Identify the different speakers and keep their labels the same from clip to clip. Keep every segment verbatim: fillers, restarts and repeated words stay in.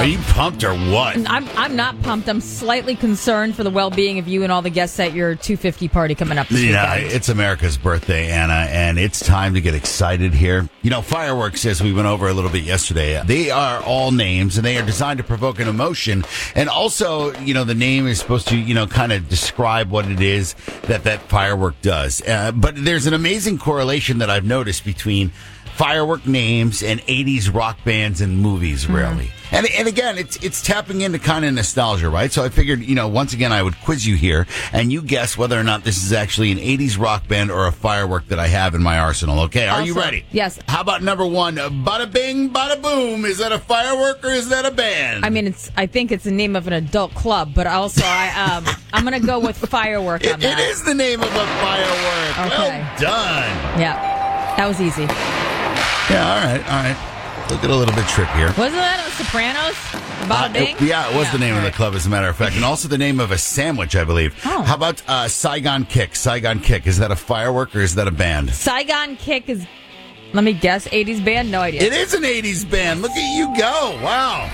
Speaker 1: Are you pumped or what?
Speaker 2: I'm I'm not pumped. I'm slightly concerned for the well-being of you and all the guests at your two fifty party coming up this
Speaker 1: Yeah,
Speaker 2: weekend.
Speaker 1: it's America's birthday, Anna, and it's time to get excited here. You know, fireworks, as we went over a little bit yesterday, they are all names, and they are designed to provoke an emotion. And also, you know, the name is supposed to, you know, kind of describe what it is that that firework does. Uh, but there's an amazing correlation that I've noticed between firework names and eighties rock bands and movies, really. Mm-hmm. And and again, it's it's tapping into kind of nostalgia, right? So I figured, you know, once again, I would quiz you here, and you guess whether or not this is actually an eighties rock band or a firework that I have in my arsenal. Okay, are
Speaker 2: Also,
Speaker 1: you ready?
Speaker 2: yes.
Speaker 1: How about number one, bada bing, bada boom? Is that a firework or is that a band?
Speaker 2: I mean, it's. I think it's the name of an adult club, but also I um I'm gonna go with firework on
Speaker 1: it,
Speaker 2: that.
Speaker 1: it is the name of a firework.
Speaker 2: Okay.
Speaker 1: Well done.
Speaker 2: Yeah, that was easy.
Speaker 1: Yeah, all right, all right. Look at a little bit trickier.
Speaker 2: Wasn't that The Sopranos? Bada
Speaker 1: Uh,
Speaker 2: Bing?
Speaker 1: it- yeah, it was
Speaker 2: Yeah,
Speaker 1: the name of
Speaker 2: all
Speaker 1: the
Speaker 2: right.
Speaker 1: club, as a matter of fact, and also the name of a sandwich, I believe.
Speaker 2: Oh.
Speaker 1: How about uh, Saigon Kick? Saigon Kick, is that a firework or is that a band?
Speaker 2: Saigon Kick is. Let me guess. eighties band? No idea.
Speaker 1: It is an eighties band. Look at you go. Wow.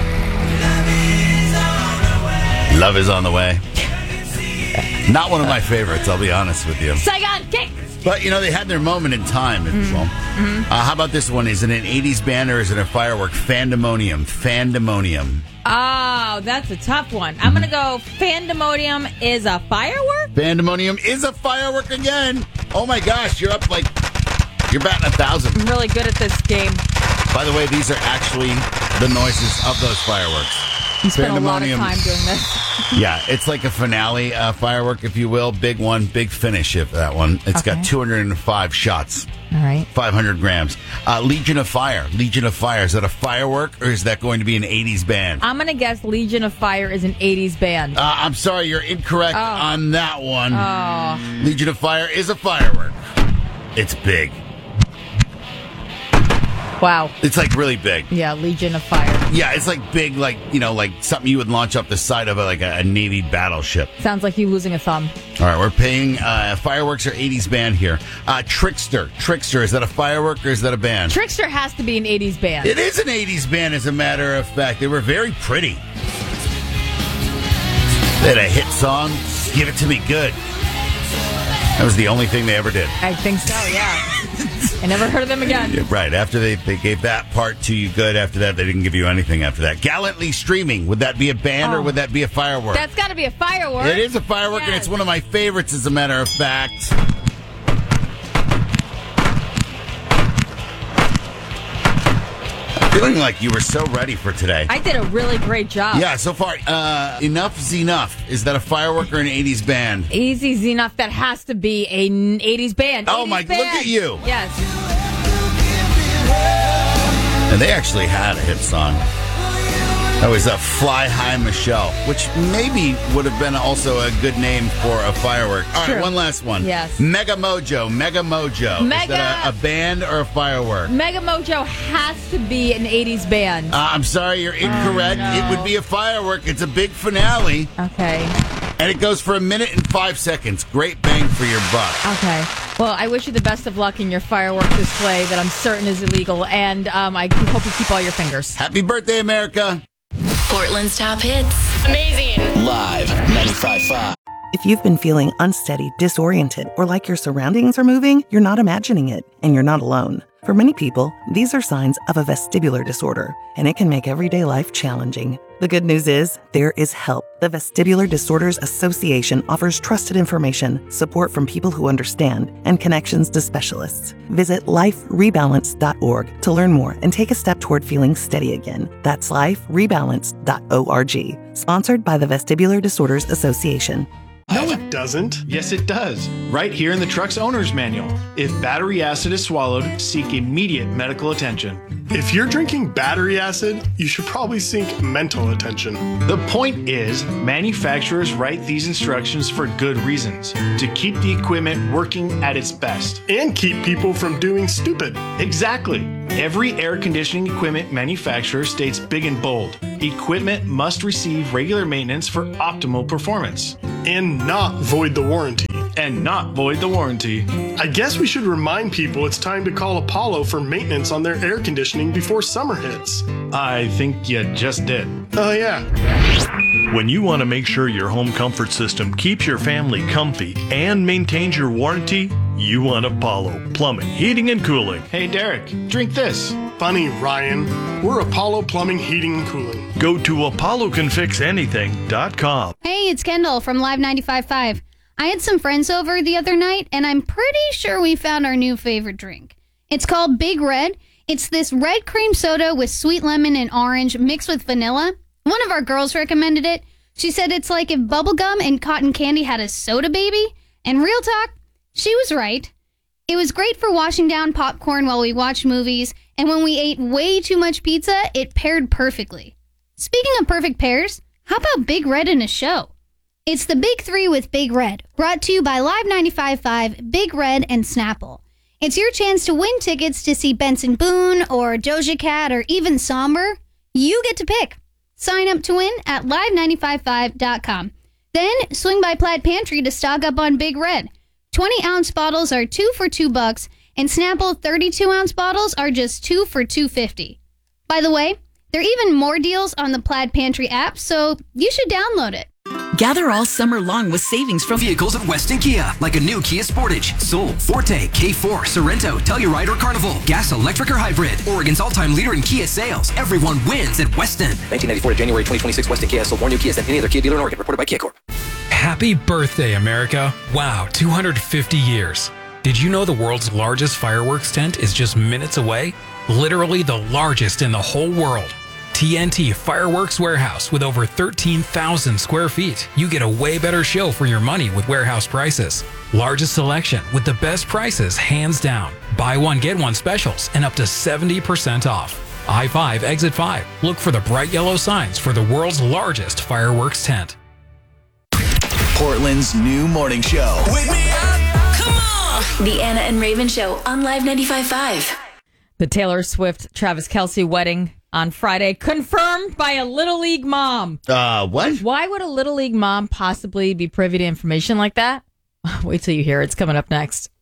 Speaker 1: Love is on the way. Not one of my favorites, I'll be honest with you.
Speaker 2: Saigon Kick.
Speaker 1: But, you know, they had their moment in time, if you will.
Speaker 2: Mm-hmm.
Speaker 1: Uh, how about this one? Is it an eighties band or is it a firework? Fandemonium. Fandemonium.
Speaker 2: Oh, that's a tough one. I'm going to go Fandemonium is a firework?
Speaker 1: Fandemonium is a firework again. Oh, my gosh. You're up like, you're batting a thousand.
Speaker 2: I'm really good at this game.
Speaker 1: By the way, these are actually the noises of those fireworks.
Speaker 2: You spent a lot of
Speaker 1: Fandemonium.
Speaker 2: time doing this.
Speaker 1: Yeah, it's like a finale uh, firework, if you will. Big one, big finish, if that one. It's
Speaker 2: Okay.
Speaker 1: got two hundred five shots,
Speaker 2: All right.
Speaker 1: five hundred grams. Uh, Legion of Fire. Legion of Fire. Is that a firework or is that going to be an eighties band?
Speaker 2: I'm going to guess Legion of Fire is an eighties band.
Speaker 1: Uh, I'm sorry, you're incorrect
Speaker 2: Oh.
Speaker 1: on that one.
Speaker 2: Oh.
Speaker 1: Legion of Fire is a firework. It's big.
Speaker 2: Wow.
Speaker 1: It's like really big.
Speaker 2: Yeah, Legion of Fire.
Speaker 1: Yeah, it's like big, like, you know, like something you would launch off the side of a, like a, a Navy battleship.
Speaker 2: Sounds like you losing a thumb.
Speaker 1: All right, we're paying uh, fireworks or eighties band here. Uh, Trickster. Trickster, is that a firework or is that a band?
Speaker 2: Trickster has to be an eighties band.
Speaker 1: It is an eighties band, as a matter of fact. They were very pretty. They had a hit song, Give It To Me Good. That was the only thing they ever did.
Speaker 2: I think so, yeah. I never heard of them again.
Speaker 1: Yeah, right. After they, they gave that part to you good, after that, they didn't give you anything after that. Gallantly Streaming. Would that be a band or
Speaker 2: Oh.
Speaker 1: would that be a firework?
Speaker 2: That's got to be a firework.
Speaker 1: It is a firework, and
Speaker 2: Yes.
Speaker 1: it's one of my favorites, as a matter of fact. Feeling like you were so ready for today.
Speaker 2: I did a really great job.
Speaker 1: Yeah, so far, uh, Enough's Enough. Is that a firework or an eighties band?
Speaker 2: Easy's enough. That has to be an eighties band.
Speaker 1: Oh,
Speaker 2: eighties
Speaker 1: my- look
Speaker 2: band.
Speaker 1: at you.
Speaker 2: Yes.
Speaker 1: And they actually had a hit song. That was a Fly High Michelle, which maybe would have been also a good name for a firework. All right,
Speaker 2: True.
Speaker 1: one last one.
Speaker 2: Yes.
Speaker 1: Mega Mojo. Mega Mojo. Is
Speaker 2: Mega-
Speaker 1: that a, a band or a firework?
Speaker 2: Mega Mojo has to be an eighties band.
Speaker 1: Uh, I'm sorry, you're incorrect.
Speaker 2: Oh, no.
Speaker 1: It would be a firework. It's a big finale,
Speaker 2: Okay.
Speaker 1: and it goes for a minute and five seconds. Great bang for your buck.
Speaker 2: Okay. Well, I wish you the best of luck in your firework display that I'm certain is illegal, and um, I hope you keep all your fingers.
Speaker 1: Happy birthday, America.
Speaker 3: Portland's top hits. Amazing.
Speaker 4: Live ninety-five point five.
Speaker 5: If you've been feeling unsteady, disoriented, or like your surroundings are moving, you're not imagining it, and you're not alone. For many people, these are signs of a vestibular disorder, and it can make everyday life challenging. The good news is, there is help. The Vestibular Disorders Association offers trusted information, support from people who understand, and connections to specialists. Visit life rebalance dot org to learn more and take a step toward feeling steady again. That's life rebalance dot org. Sponsored by the Vestibular Disorders Association.
Speaker 6: No, it doesn't.
Speaker 7: Yes, it does. Right here in the truck's owner's manual. If battery acid is swallowed, seek immediate medical attention.
Speaker 6: If you're drinking battery acid, you should probably seek mental attention.
Speaker 7: The point is, manufacturers write these instructions for good reasons, to keep the equipment working at its best.
Speaker 6: And keep people from doing stupid.
Speaker 7: Exactly. Every air conditioning equipment manufacturer states big and bold, equipment must receive regular maintenance for optimal performance.
Speaker 6: And not void the warranty.
Speaker 7: and not void the warranty.
Speaker 6: I guess we should remind people it's time to call Apollo for maintenance on their air conditioning before summer hits.
Speaker 7: I think you just did.
Speaker 6: Oh, yeah.
Speaker 8: When you want to make sure your home comfort system keeps your family comfy and maintains your warranty, you want Apollo Plumbing, Heating, and Cooling.
Speaker 7: Hey, Derek, drink this.
Speaker 6: Funny, Ryan. We're Apollo Plumbing, Heating, and Cooling.
Speaker 8: Go to apollo can fix anything dot com.
Speaker 9: Hey, it's Kendall from Live ninety-five point five. I had some friends over the other night, and I'm pretty sure we found our new favorite drink. It's called Big Red. It's this red cream soda with sweet lemon and orange mixed with vanilla. One of our girls recommended it. She said it's like if bubblegum and cotton candy had a soda baby. And real talk, she was right. It was great for washing down popcorn while we watched movies, and when we ate way too much pizza, it paired perfectly. Speaking of perfect pairs, how about Big Red in a show? It's the Big Three with Big Red, brought to you by Live ninety-five point five, Big Red, and Snapple. It's your chance to win tickets to see Benson Boone or Doja Cat or even Somber. You get to pick. Sign up to win at live ninety-five point five dot com. Then swing by Plaid Pantry to stock up on Big Red. twenty ounce bottles are two for two bucks, and Snapple thirty-two ounce bottles are just two for two fifty. By the way, there are even more deals on the Plaid Pantry app, so you should download it.
Speaker 10: Gather all summer long with savings from
Speaker 11: vehicles at Weston Kia, like a new Kia Sportage, Soul, Forte, K four, Sorrento, Telluride, or Carnival. Gas, electric, or hybrid. Oregon's all-time leader in Kia sales. Everyone wins at Weston.
Speaker 12: nineteen ninety-four to January twenty twenty-six, Weston Kia sold more new Kias than any other Kia dealer in Oregon. Reported by Kia Corp.
Speaker 13: Happy birthday, America. Wow, two hundred fifty years. Did you know the world's largest fireworks tent is just minutes away? Literally the largest in the whole world. T N T Fireworks Warehouse with over thirteen thousand square feet. You get a way better show for your money with warehouse prices. Largest selection with the best prices hands down. Buy one, get one specials and up to seventy percent off. I five, Exit five. Look for the bright yellow signs for the world's largest fireworks tent.
Speaker 4: Portland's new morning show.
Speaker 3: Wake me up, come on! The Anna and Raven Show on Live ninety-five point five.
Speaker 2: The Taylor Swift Travis Kelce wedding on Friday, confirmed by a Little League mom.
Speaker 1: Uh, what?
Speaker 2: Why would a Little League mom possibly be privy to information like that? Wait till you hear it. It's coming up next.